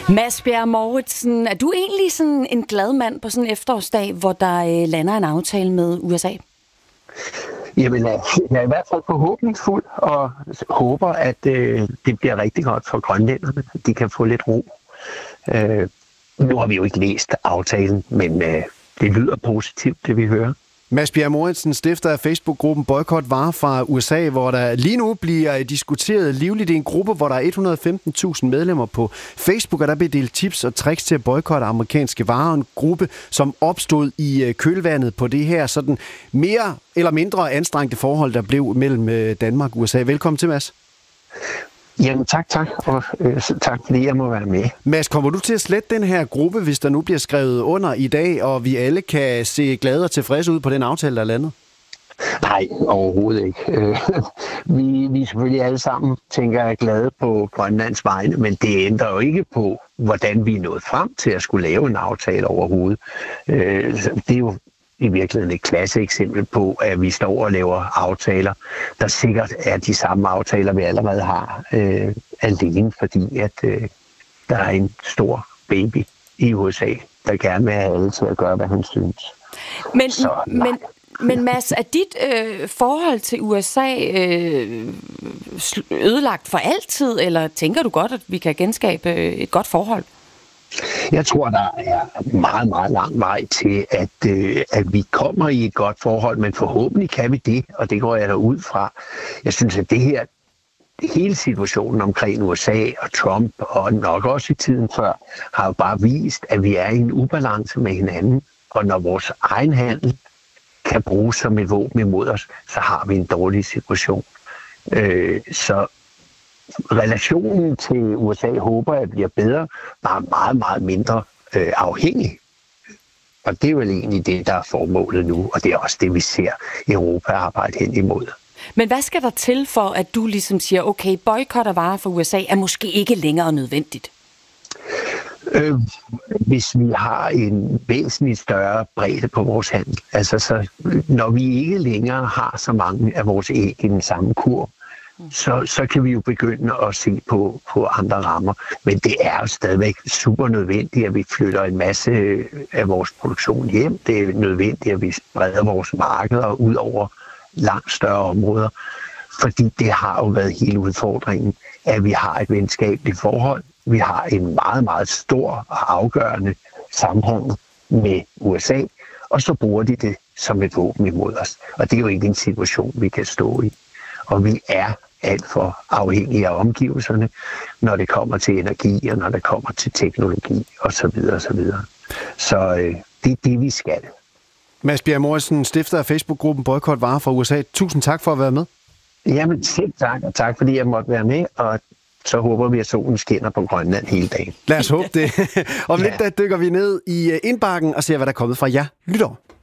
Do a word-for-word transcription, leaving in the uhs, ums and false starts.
Mads Bjerre Mouritsen, er du egentlig sådan en glad mand på sådan en efterårsdag, hvor der øh, lander en aftale med U S A? Jamen, jeg er i hvert fald forhåbningsfuld og håber, at øh, det bliver rigtig godt for grønlænderne. De kan få lidt ro. Øh, nu har vi jo ikke læst aftalen, men øh, det lyder positivt, det vi hører. Mads Bjerre Mouritsen, stifter af Facebook-gruppen Boykot Varer fra U S A, hvor der lige nu bliver diskuteret livligt i en gruppe, hvor der er et hundrede og femten tusind medlemmer på Facebook, og der bliver delt tips og tricks til at boykotte amerikanske varer. En gruppe, som opstod i kølvandet på det her sådan mere eller mindre anstrengte forhold, der blev mellem Danmark og U S A. Velkommen til, Mads. Jamen tak, tak, og øh, tak fordi jeg må være med. Mads, kommer du til at slette den her gruppe, hvis der nu bliver skrevet under i dag, og vi alle kan se glade og tilfredse ud på den aftale, der er landet? Nej, overhovedet ikke. Øh, vi, vi er selvfølgelig alle sammen, tænker jeg, glade på Grønlands vegne, men det ændrer jo ikke på, hvordan vi er nået frem til at skulle lave en aftale overhovedet. Øh, det er jo i virkeligheden et klasseeksempel på, at vi står og laver aftaler, der sikkert er de samme aftaler, vi allerede har, øh, alene fordi, at øh, der er en stor baby i U S A, der gerne vil have alle til at gøre, hvad han synes. Men, Så, men, men Mads, er dit øh, forhold til U S A øh, ødelagt for altid, eller tænker du godt, at vi kan genskabe et godt forhold? Jeg tror, der er meget, meget lang vej til, at, øh, at vi kommer i et godt forhold, men forhåbentlig kan vi det, og det går jeg da ud fra. Jeg synes, at det her, hele situationen omkring U S A og Trump, og nok også i tiden før, har jo bare vist, at vi er i en ubalance med hinanden, og når vores egen handel kan bruges som et våben imod os, så har vi en dårlig situation. Øh, så relationen til U S A håber jeg bliver bedre, bare meget, meget mindre øh, afhængig. Og det er vel egentlig det, der er formålet nu, og det er også det, vi ser Europa arbejde hen imod. Men hvad skal der til for, at du ligesom siger, okay, boykot af varer fra U S A er måske ikke længere nødvendigt? Øh, hvis vi har en væsentligt større bredde på vores handel, altså så, når vi ikke længere har så mange af vores æg i den samme kurv, Så, så kan vi jo begynde at se på, på andre rammer. Men det er jo stadigvæk super nødvendigt, at vi flytter en masse af vores produktion hjem. Det er nødvendigt, at vi spreder vores markeder ud over langt større områder. Fordi det har jo været hele udfordringen, at vi har et venskabeligt forhold. Vi har en meget, meget stor og afgørende samhandel med U S A, og så bruger de det som et våben imod os. Og det er jo ikke en situation, vi kan stå i. Og vi er alt for afhængige af omgivelserne, når det kommer til energi, og når det kommer til teknologi, osv. osv. Så øh, det er det, vi skal. Mads Bjerre Mouritsen, stifter af Facebook-gruppen Boykot Varer fra U S A. Tusind tak for at være med. Jamen selv tak, og tak fordi jeg måtte være med, og så håber vi, at solen skinner på Grønland hele dagen. Lad os håbe det. Om lidt, der dykker vi ned i indbakken og ser, hvad der er kommet fra jer lyttere.